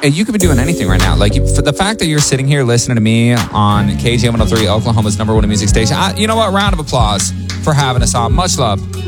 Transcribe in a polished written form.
you could be doing anything right now. Like, for the fact that you're sitting here listening to me on KGM 103, Oklahoma's #1 music station, you know what? Round of applause for having us on. Much love.